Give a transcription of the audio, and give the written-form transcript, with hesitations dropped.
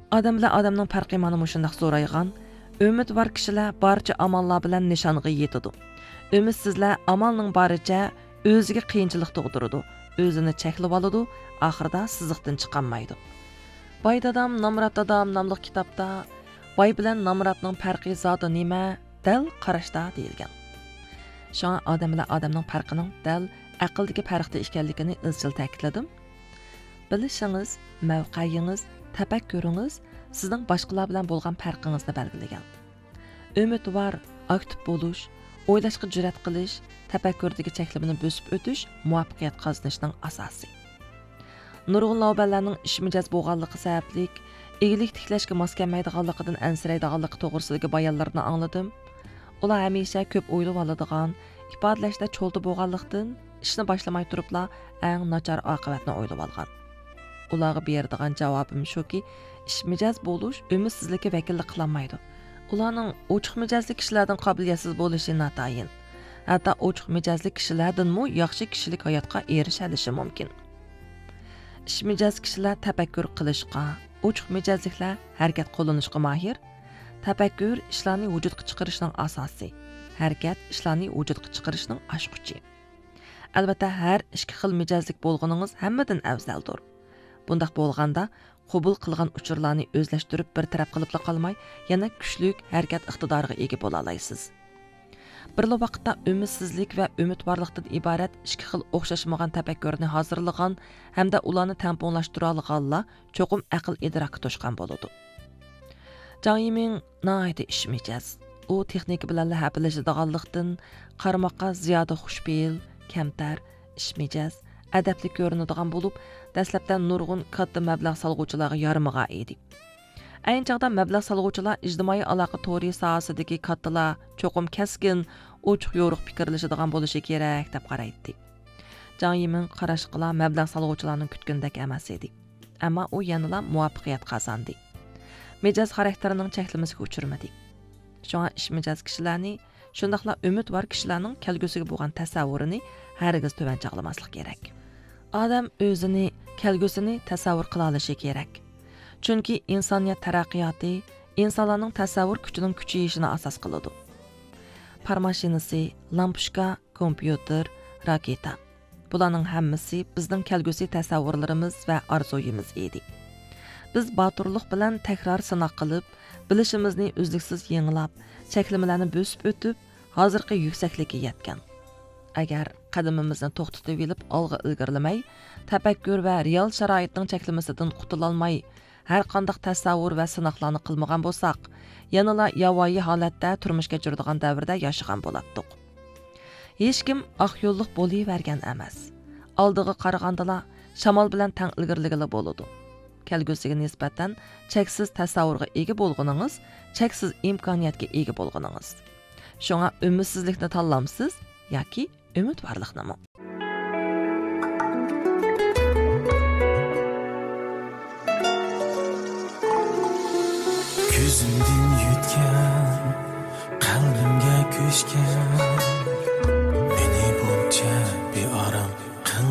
Odam bilan odamning farqi mana shundoq zo'raygan. Umidvor kishilar barcha amallar bilan nishonga yetadi. Umidsizlar amalning baricha o'ziga qiyinchilik tug'diradi, o'zini cheklab oladi, oxirida siziqdan chiqolmaydi. Boy dadam Namrat dadam nomli kitobda boy bilan Namratning farqi zoti nima dal qarashda deyilgan. Shunga odam bilan odamning farqining dal aqldagi farqda ekanligini izchil ta'kidladim. Bilishingiz, mavqeingiz, tafakkuringiz sizning boshqalar bilan bo'lgan farqingizni belgilagan. Umidvor, aktiv bo'lish, o'ylashga jur'at qilish, tafakkurdagi cheklimini bosib o'tish muvaffaqiyat qozonishning asosi. Nurg'un lavballarning ish mijoz bo'lganligi sababli egilik tiklashga mos kelmaydiganligidan ansiraydiganligi to'g'risidagi bayonlarni angladim. Ular hamisha ko'p o'ylab oladigan, ifodalashda cho'lda bo'lganlikdan ishni boshlamay turibla eng nachar oqibatni o'ylab olgan. Ularga beradigan javobim shuki, ish mijoz bo'lish umidsizlikka vakillik qilolmaydi. Ularning ochiq mijozli kishilardan qobiliyatsiz bo'lishi natayin. Hatto ochiq mijozli kishilardanmi yaxshi kishilik hayotga erishilishi mumkin. Ish mijoz kishilar tafakkur qilishga, ochiq mijozliklar harakat qo'llanishga mahir. Tafakkur ishlarni vujudga chiqarishning asosi. Harakat ishlarni vujudga chiqarishning oshquchi. Albatta har ikki xil mijozlik bo'lganingiz hammadan afzaldir. Bundaq bo'lganda qabul qilgan uchurlarni o'zlashtirib bir taraf qilib qolmay, yana kuchli harakat iqtidoriga ega bo'la olasiz. Bir vaqtda umidsizlik va umidvorlikdan iborat ikki xil o'xshashmagan tafakkurni hozirlagan hamda ularni tamponlashtira olganlar cho'qim aql idrokka to'shgan bo'ladi. Zhang Yiming nayda ish mijoz. U texnika bilan haplashadiganlikdan qarmoqqa ziyoda xushfe'l, kamtar, ish mijoz, adabli ko'rinadigan bo'lib, dastlabdan nurg'un katta mablag' solg'uvchilarga yarmiga edi. Ayni chaqda mablag' solg'uvchilar ijtimoiy aloqa to'ri sohasidagi kattalar cho'qim kaskin, ochiq yo'riq fikrlashadigan bo'lishi kerak deb qaraydi. Zhang Yiming qarashqilar mablag' solg'uvchilarning kutgandek emas edi. Ammo u yanada muvaffaqiyat qozondi. Mijoz xarakterining cheklimasiga uchirmadi. Shunga ish mijoz kishilarni, shundaqla umidvor kishilarning kelgusiga bo'lgan tasavvurini hargiz tuvan chaqlamaslik kerak. Odam o'zini, kelgusini tasavvur qila olishi kerak. Chunki insoniyat taraqqiyoti insonlarning tasavvur kuchining kuchayishini asos qiladi. Parmashinasi, lampushka, kompyuter, raketa. Bularning hammasi bizning kelgusi tasavvurlarimiz va orzuyimiz edi. Biz boturlik bilan takror sinoq qilib, bilishimizni uzluksiz yengilab, cheklamalarni bosib o'tib, hozirgi yuksaklikka yetgan. Agar qadamimizni to'xtatib olib, olg'a ilgarilamay, tafakkur va real sharoitning cheklamasidan qutula olmay, har qanday tasavvur va sinoqlarni qilmagan bo'lsak, yanala yovvoyi holatda turmush kechiradigan davrda yashagan bo'lardik. Hech kim oq yo'lliq bo'lavergan emas. Oldiga qaraganda shamol bilan tang ilgariligila bo'ladi. Kelgusiga nisbatan cheksiz tasavvurga ega bo'lganingiz, cheksiz imkoniyatga ega bo'lganingiz. Shunga umidsizlikni tanlamsiz yoki umidvorliknimi? Ko'zimdan yutgan, qalbimga ko'chgan, meni buncha beorom